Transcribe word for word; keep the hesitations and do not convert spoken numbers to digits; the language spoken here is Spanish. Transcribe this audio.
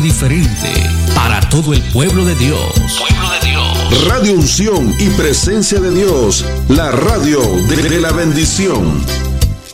radio diferente para todo el pueblo de Dios. Pueblo de Dios. Radio Unción y Presencia de Dios, la radio de, de la bendición.